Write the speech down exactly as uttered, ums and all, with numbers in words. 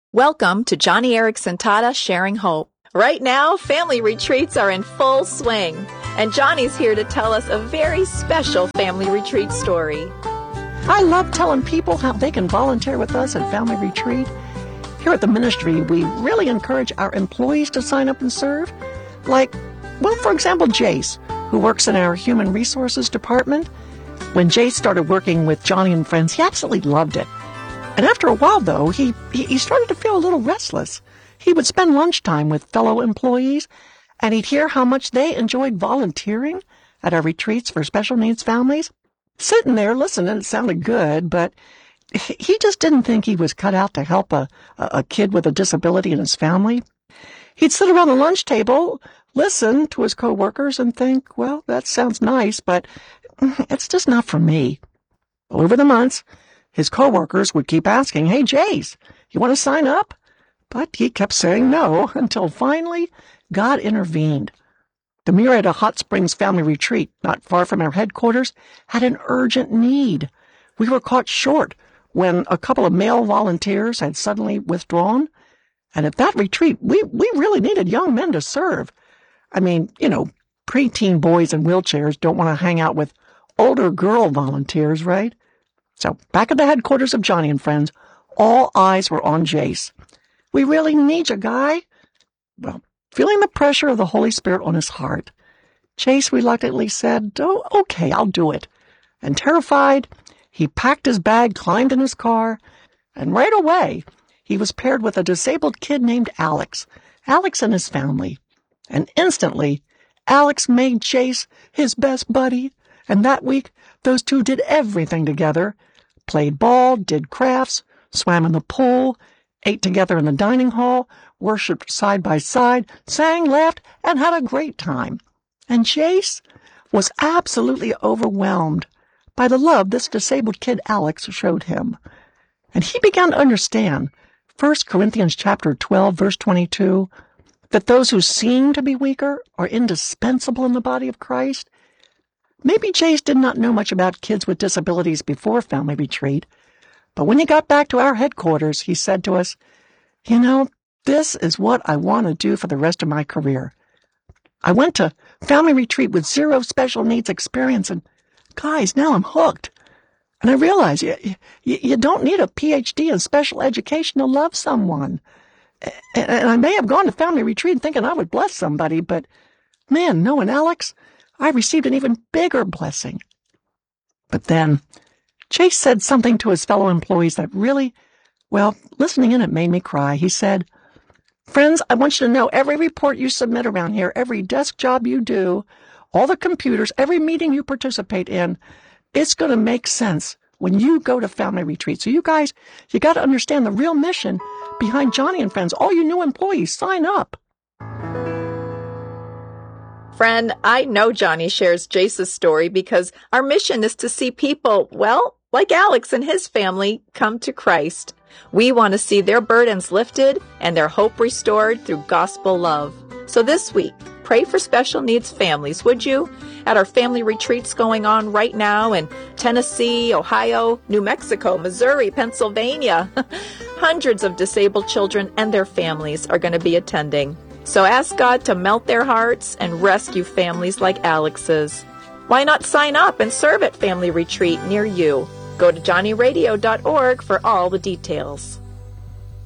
Welcome to Johnny Erickson Tata Sharing Hope. Right now, family retreats are in full swing, and Johnny's here to tell us a very special family retreat story. I love telling people how they can volunteer with us at Family Retreat. Here at the ministry, we really encourage our employees to sign up and serve. Like, well, for example, Jace, who works in our Human Resources Department. When Jace started working with Johnny and Friends, he absolutely loved it. And after a while, though, he, he, he started to feel a little restless. He would spend lunchtime with fellow employees, and he'd hear how much they enjoyed volunteering at our retreats for special needs families. Sitting there listening, it sounded good, but he just didn't think he was cut out to help a, a kid with a disability in his family. He'd sit around the lunch table, listen to his coworkers, and think, well, that sounds nice, but it's just not for me. Well, over the months, his coworkers would keep asking, hey, Jace, you want to sign up? But he kept saying no, until finally God intervened. The Murrieta Hot Springs Family Retreat, not far from our headquarters, had an urgent need. We were caught short when a couple of male volunteers had suddenly withdrawn. And at that retreat, we, we really needed young men to serve. I mean, you know, preteen boys in wheelchairs don't want to hang out with older girl volunteers, right? So back at the headquarters of Johnny and Friends, all eyes were on Jace. We really need you, guy. Well, feeling the pressure of the Holy Spirit on his heart, Jace reluctantly said, oh, okay, I'll do it. And terrified, he packed his bag, climbed in his car, and right away, he was paired with a disabled kid named Alex, Alex and his family. And instantly, Alex made Jace his best buddy, and that week, those two did everything together, played ball, did crafts, swam in the pool, ate together in the dining hall, worshipped side by side, sang, laughed, and had a great time. And Jace was absolutely overwhelmed by the love this disabled kid Alex showed him. And he began to understand First Corinthians chapter twelve, verse twenty-two, that those who seem to be weaker are indispensable in the body of Christ. Maybe Jace did not know much about kids with disabilities before Family Retreat, but when he got back to our headquarters, he said to us, you know, this is what I want to do for the rest of my career. I went to Family Retreat with zero special needs experience, and guys, now I'm hooked. And I realize you, you, you don't need a P H D in special education to love someone. And, and I may have gone to Family Retreat thinking I would bless somebody, but man, knowing Alex, I received an even bigger blessing. But then, Jace said something to his fellow employees that really, well, listening in, it made me cry. He said, friends, I want you to know every report you submit around here, every desk job you do, all the computers, every meeting you participate in, it's going to make sense when you go to Family Retreat. So you guys, you got to understand the real mission behind Johnny and Friends. All you new employees, sign up. Friend, I know Johnny shares Jace's story because our mission is to see people, well, like Alex and his family, come to Christ. We want to see their burdens lifted and their hope restored through gospel love. So this week, pray for special needs families, would you? At our family retreats going on right now in Tennessee, Ohio, New Mexico, Missouri, Pennsylvania. Hundreds of disabled children and their families are going to be attending. So ask God to melt their hearts and rescue families like Alex's. Why not sign up and serve at Family Retreat near you? Go to johnny radio dot org for all the details.